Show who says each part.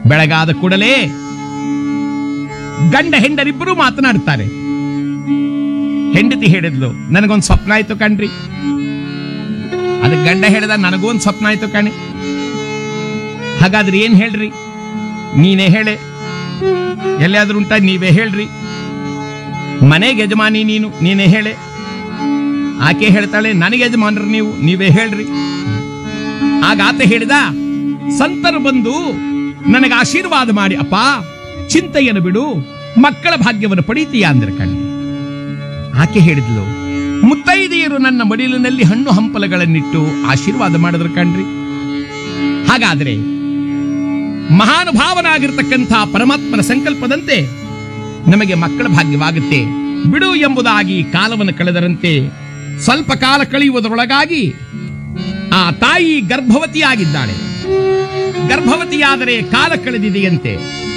Speaker 1: ಬೆಳಗಾದ ಕೂಡಲೇ ಗಂಡ ಹೆಂಡರಿಬ್ಬರು ಮಾತನಾಡ್ತಾರೆ. ಹೆಂಡತಿ ಹೇಳಿದ್ಲು, ನನಗೊಂದು ಸ್ವಪ್ನ ಆಯ್ತು ಕಣ್ರಿ. ಅದಕ್ಕೆ ಗಂಡ ಹೇಳಿದ, ನನಗೂ ಒಂದು ಸ್ವಪ್ನ ಆಯ್ತು ಕಣೆ. ಹಾಗಾದ್ರೆ ಏನ್ ಹೇಳ್ರಿ, ನೀನೇ ಹೇಳೆ. ಎಲ್ಲಿಯಾದ್ರೂ ಉಂಟ, ನೀವೇ ಹೇಳ್ರಿ. ಮನೆಗೆ ಯಜಮಾನಿ ನೀನು, ನೀನೇ ಹೇಳೆ. ಆಕೆ ಹೇಳ್ತಾಳೆ, ನನಗೆ ಯಜಮಾನರು ನೀವು, ನೀವೇ ಹೇಳ್ರಿ. ಆಗ ಆತ ಹೇಳಿದ, ಸಂತರು ಬಂದು ನನಗೆ ಆಶೀರ್ವಾದ ಮಾಡಿ, ಅಪ್ಪ ಚಿಂತೆಯನ್ನು ಬಿಡು, ಮಕ್ಕಳ ಭಾಗ್ಯವನ್ನು ಪಡೀತೀಯ ಅಂದ್ರೆ ಕಣ್ಣೆ. ಆಕೆ ಹೇಳಿದ್ಲು, ಮುತ್ತೈದೆಯರು ನನ್ನ ಮಡಿಲಿನಲ್ಲಿ ಹಣ್ಣು ಹಂಪಲಗಳನ್ನಿಟ್ಟು ಆಶೀರ್ವಾದ ಮಾಡಿದ್ರು ಕಣ್ರಿ. ಹಾಗಾದ್ರೆ ಮಹಾನುಭಾವನಾಗಿರ್ತಕ್ಕಂಥ ಪರಮಾತ್ಮನ ಸಂಕಲ್ಪದಂತೆ ನಮಗೆ ಮಕ್ಕಳ ಭಾಗ್ಯವಾಗುತ್ತೆ ಬಿಡು ಎಂಬುದಾಗಿ ಕಾಲವನ್ನು ಕಳೆದರಂತೆ ಸ್ವಲ್ಪ ಕಾಲ ಕಳೆಯುವುದರೊಳಗಾಗಿ ಆ ತಾಯಿ ಗರ್ಭವತಿಯಾಗಿದ್ದಾಳೆ. ಗರ್ಭವತಿಯಾದರೆ ಕಾಲ ಕಳೆದಿದೆಯಂತೆ.